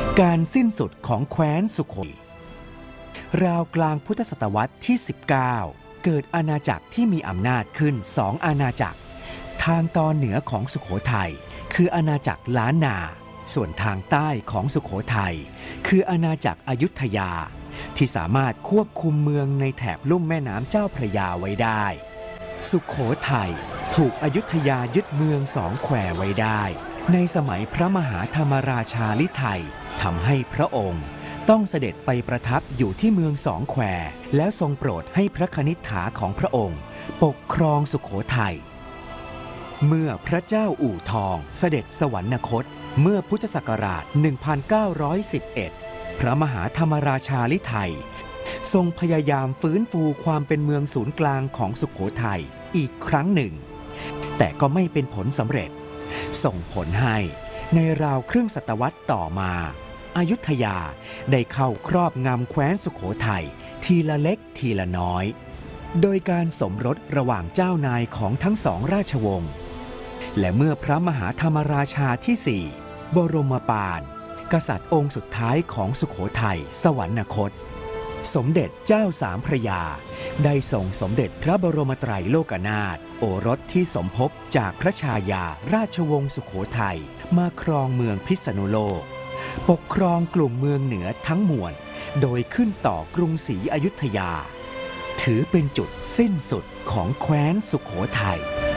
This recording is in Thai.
การสิ้นสุดของแคว้นสุโขทัยราวกลางพุทธศตวรรษที่ 19 เกิดอาณาจักรที่มีอำนาจขึ้น2 อาณาจักรทางตอนเหนือของสุโขทัยคืออาณาจักรล้านนาส่วนทางใต้ของสุโขทัยคืออาณาจักรอยุธยาที่สามารถควบคุมเมืองในแถบลุ่มแม่น้ำเจ้าพระยาไว้ได้สุโขทัยถูกอยุธยายึดเมือง2 แควไว้ได้ในสมัยพระมหาธรรมราชาลิไทยทำให้พระองค์ต้องเสด็จไปประทับอยู่ที่เมือง2 แควแล้วทรงโปรดให้พระคณิษฐาของพระองค์ปกครองสุโขทัยเมื่อพระเจ้าอู่ทองเสด็จสวรรคตเมื่อพุทธศักราช 1911 พระมหาธรรมราชาลิไทยทรงพยายามฟื้นฟูความเป็นเมืองศูนย์กลางของสุโขทัยอีกครั้งหนึ่งแต่ก็ไม่เป็นผลสำเร็จส่งผลให้ในราวครึ่งศตวรรษต่อมาอยุธยาได้เข้าครอบงำแคว้นสุโขทัยทีละเล็กทีละน้อยโดยการสมรสระหว่างเจ้านายของทั้ง2 ราชวงศ์และเมื่อพระมหาธรรมราชาที่ 4 บรมปานกษัตริย์องค์สุดท้ายของสุโขทัยสวรรคตสมเด็จเจ้า3 พระยาได้ส่งสมเด็จพระบรมไตรโลกนาถโอรสที่สมภพจากพระชายาราชวงศ์สุโขทัยมาครองเมืองพิษณุโลกปกครองกลุ่มเมืองเหนือทั้งมวลโดยขึ้นต่อกรุงศรีอยุธยาถือเป็นจุดสิ้นสุดของแคว้นสุโขทัย